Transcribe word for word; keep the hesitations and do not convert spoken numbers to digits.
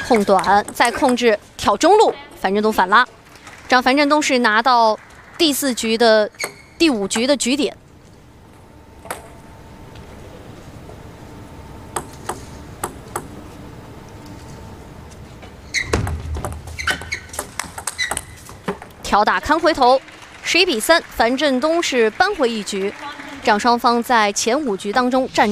控短，再控制挑中路，樊振东反拉，这样樊振东是拿到第四局的第五局的局点。 挑打看回头，十一比三，樊振东是扳回一局，这样双方在前五局当中战。